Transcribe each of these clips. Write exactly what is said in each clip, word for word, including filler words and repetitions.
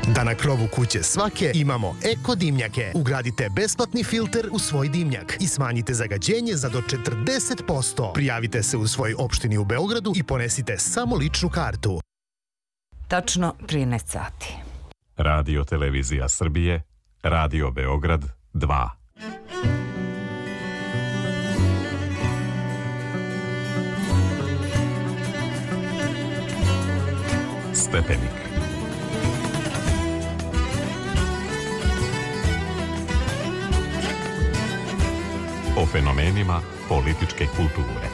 Da na krovu kuće svake imamo eko dimnjake. Ugradite besplatni filter u svoj dimnjak i smanjite zagađenje za do četrdeset posto. Prijavite se u svojoj opštini u Beogradu i ponesite samo ličnu kartu. Tačno trinaest sati. Radio Televizija Srbije, Radio Beograd dva. Stepenik. O fenomenima političke kulture.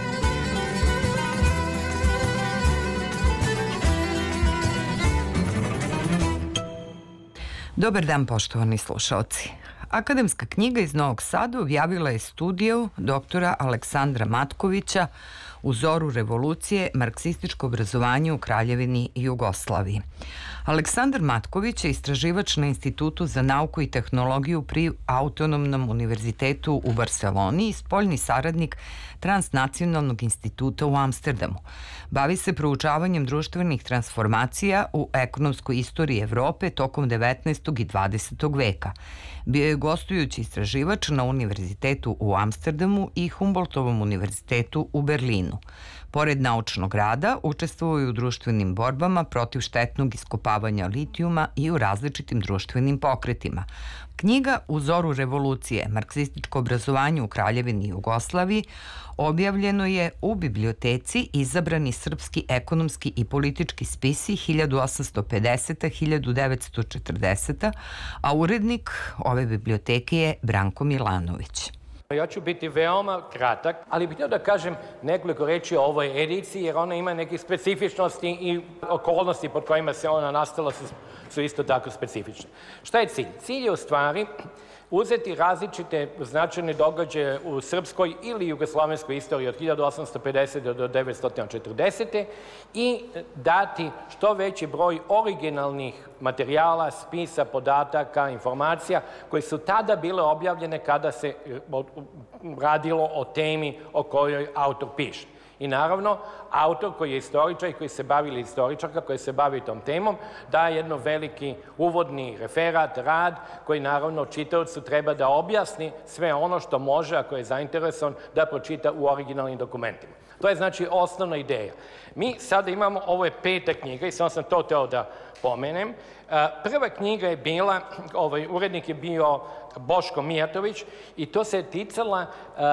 Dobar dan, poštovani slušalci. Akademska knjiga iz Novog Sada objavila je studiju doktora Aleksandra Matkovića U zoru revolucije, marksističko obrazovanje u Kraljevini Jugoslaviji. Aleksandar Matković je istraživač na Institutu za nauku i tehnologiju pri Autonomnom univerzitetu u Barseloni i spoljni saradnik Transnacionalnog instituta u Amsterdamu. Bavi se proučavanjem društvenih transformacija u ekonomskoj istoriji Evrope tokom devetnaestog i dvadesetog veka. Bio je gostujući istraživač na Univerzitetu u Amsterdamu i Humboldtovom univerzitetu u Berlinu. Pored naučnog rada, učestvovao je u društvenim borbama protiv štetnog iskopavanja litijuma i u različitim društvenim pokretima. Knjiga U zoru revolucije, marksističko obrazovanje u Kraljevini Jugoslaviji objavljeno je u biblioteci Izabrani srpski ekonomski i politički spisi hiljadu osamsto pedesete do hiljadu devetsto četrdesete. a urednik ove biblioteke je Branko Milanović. Ja ću biti veoma kratak, ali bih htio da kažem nekoliko reči o ovoj ediciji, jer ona ima neke specifičnosti i okolnosti pod kojima se ona nastala su, su isto tako specifične. Šta je cilj? Cilj je u stvari uzeti različite značajne događaje u srpskoj ili jugoslovenskoj istoriji od hiljadu osamsto pedesete do devetsto četrdesete. i dati što veći broj originalnih materijala, spisa, podataka, informacija koje su tada bile objavljene kada se radilo o temi o kojoj autor piše. I naravno, autor koji je istoričar i koji se bavi, ili istoričarka koji se bavi tom temom, daje jedno veliki uvodni referat, rad, koji naravno čitaocu treba da objasni sve ono što može, ako je zainteresovan, da pročita u originalnim dokumentima. To je znači osnovna ideja. Mi sada imamo, ovo je peta knjiga i samo sam to teo da pomenem. Prva knjiga je bila, ovaj urednik je bio Boško Mijatović i to se ticala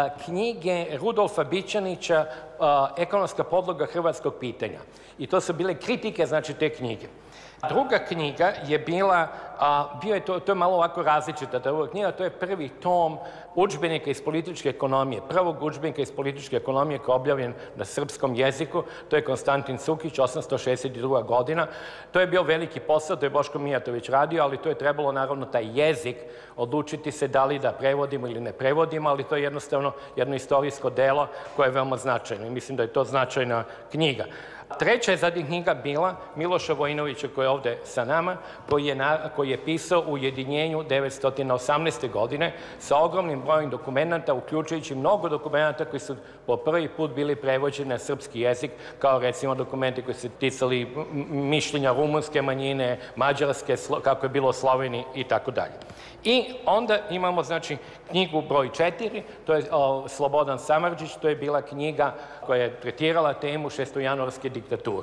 knjige Rudolfa Bićanića Ekonomska podloga hrvatskog pitanja. I to su bile kritike, znači, te knjige. Druga knjiga je bila, bio je to, to je malo ovako različita, ta druga knjiga, to je prvi tom udžbenika iz političke ekonomije, prvog udžbenika iz političke ekonomije koji je objavljen na srpskom jeziku, to je Konstantin Cukić, osamsto šezdeset druga godina. To je bio veliki posao, to je Boško Mijatović radio, ali to je trebalo naravno taj jezik odlučiti se da li da prevodimo ili ne prevodimo, ali to je jednostavno jedno istorijsko delo koje je veoma značajno i mislim da je to značajna knjiga. Treća je zadnja knjiga bila Miloša Vojinovića, koji je ovde sa nama, koji je, na, koji je pisao u ujedinjenju devetsto osamnaeste. godine sa ogromnim brojem dokumenta, uključujući mnogo dokumenta koji su po prvi put bili prevođeni na srpski jezik, kao recimo dokumenti koji su ticali mišljenja rumunske manjine, mađarske, kako je bilo u Sloveniji i tako dalje. I onda imamo, znači, knjigu broj četiri, to je o, Slobodan Samardžić, to je bila knjiga koja je tretirala temu šestojanuarske diktature.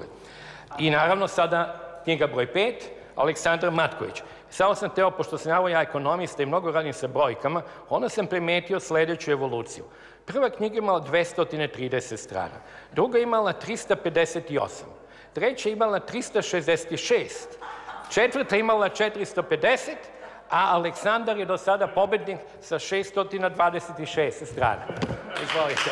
I naravno sada knjiga broj pet, Aleksandar Matković. Samo sam teo, pošto sam ja ekonomista i mnogo radim sa brojkama, onda sam primetio sledeću evoluciju. Prva knjiga imala dvesta trideset strana, druga imala trista pedeset osam, treća imala trista šezdeset šest, četvrta imala četiristo pedeset, a Aleksandar je do sada pobednik sa šeststo dvadeset šest strana. Izvolite.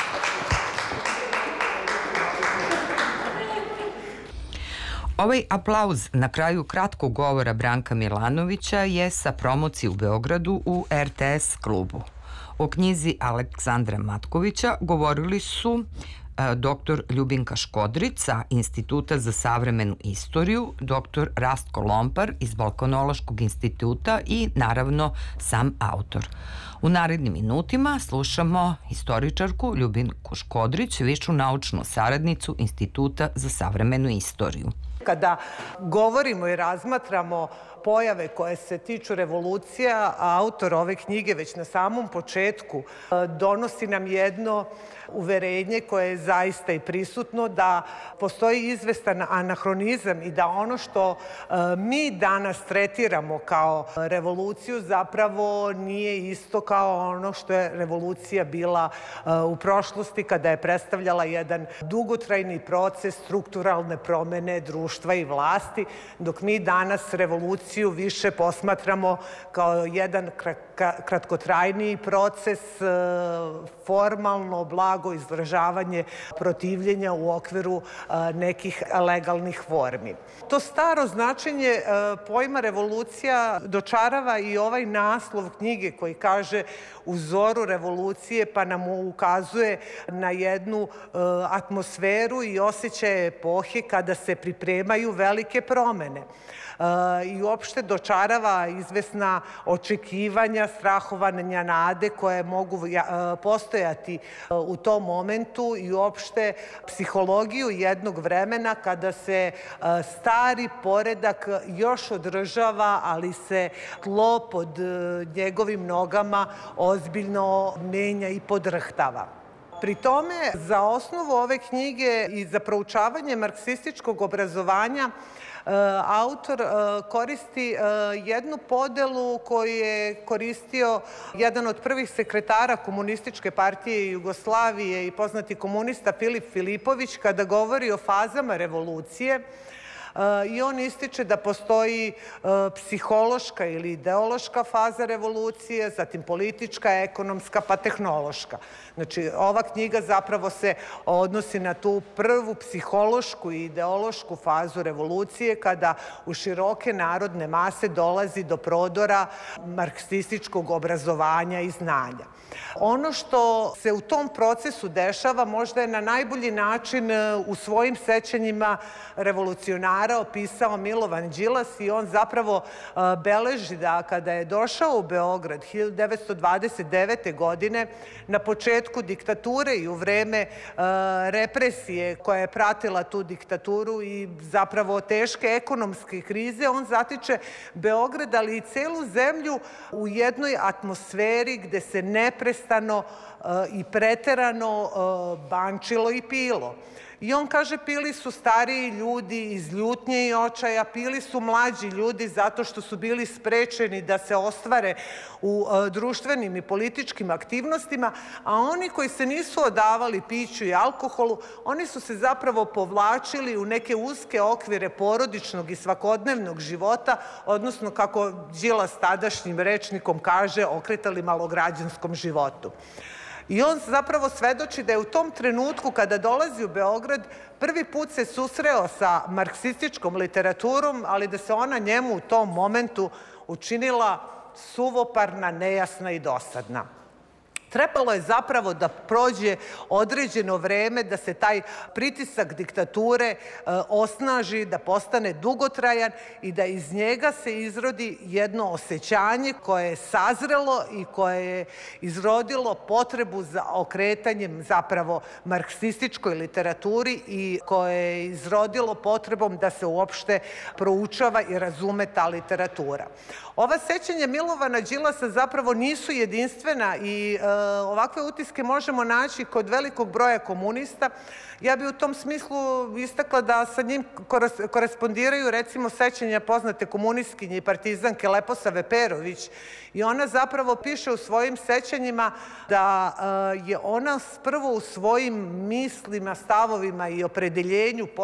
Ovaj aplauz na kraju kratkog govora Branka Milanovića je sa promocije u Beogradu u er te es klubu. O knjizi Aleksandra Matkovića govorili su doktor Ljubinka Škodrić sa Instituta za savremenu istoriju, doktor Rastko Lompar iz Balkanološkog instituta i naravno sam autor. U narednim minutima slušamo istoričarku Ljubinku Škodrić, višu naučnu saradnicu Instituta za savremenu istoriju. Kada govorimo i razmatramo pojave koje se tiču revolucija, a autor ove knjige već na samom početku donosi nam jedno uverenje koje je zaista i prisutno, da postoji izvestan anahronizam i da ono što mi danas tretiramo kao revoluciju zapravo nije isto kao ono što je revolucija bila u prošlosti kada je predstavljala jedan dugotrajni proces strukturalne promene društva i vlasti, dok mi danas revoluciju više posmatramo kao jedan kratkotrajniji proces, formalno, blago izražavanje protivljenja u okviru nekih legalnih formi. To staro značenje pojma revolucija dočarava i ovaj naslov knjige koji kaže u zoru revolucije, pa nam ukazuje na jednu atmosferu i osjećaje epohe kada se pripremaju velike promene. I uopšte dočarava izvesna očekivanja, strahovanja, nade koje mogu postojati u tom momentu i uopšte psihologiju jednog vremena kada se stari poredak još održava, ali se tlo pod njegovim nogama ozbiljno menja i podrhtava. Pri tome, za osnovu ove knjige i za proučavanje marksističkog obrazovanja autor koristi jednu podelu koju je koristio jedan od prvih sekretara Komunističke partije Jugoslavije i poznati komunista Filip Filipović kada govori o fazama revolucije. I on ističe da postoji psihološka ili ideološka faza revolucije, zatim politička, ekonomska, pa tehnološka. Znači, ova knjiga zapravo se odnosi na tu prvu psihološku i ideološku fazu revolucije kada u široke narodne mase dolazi do prodora marksističkog obrazovanja i znanja. Ono što se u tom procesu dešava možda je na najbolji način u svojim sećanjima revolucionara opisao Milovan Đilas i on zapravo beleži da kada je došao u Beograd hiljadu devetsto dvadeset devete. godine na početku diktature i u vreme represije koja je pratila tu diktaturu i zapravo teške ekonomske krize, on zatiče Beograd, ali i celu zemlju u jednoj atmosferi gde se neprestano i preterano bančilo i pilo. I on kaže, pili su stariji ljudi iz ljutnje i očaja, pili su mlađi ljudi zato što su bili sprečeni da se ostvare u društvenim i političkim aktivnostima, a oni koji se nisu odavali piću i alkoholu, oni su se zapravo povlačili u neke uske okvire porodičnog i svakodnevnog života, odnosno, kako Đilas tadašnjim rečnikom kaže, okretali malograđanskom životu. I on zapravo svedoči da je u tom trenutku kada dolazi u Beograd prvi put se susreo sa marksističkom literaturom, ali da se ona njemu u tom momentu učinila suvoparna, nejasna i dosadna. Trebalo je zapravo da prođe određeno vreme, da se taj pritisak diktature osnaži, da postane dugotrajan i da iz njega se izrodi jedno osjećanje koje je sazrelo i koje je izrodilo potrebu za okretanjem zapravo marksističkoj literaturi i koje je izrodilo potrebom da se uopšte proučava i razume ta literatura. Ova sećanja Milovana Đilasa zapravo nisu jedinstvena i ovakve utiske možemo naći kod velikog broja komunista. Ja bih u tom smislu istakla da sa njim korespondiraju recimo sećanja poznate komunistkinje i partizanke Leposave Perović i ona zapravo piše u svojim sećanjima da je ona prvo u svojim mislima, stavovima i opredeljenju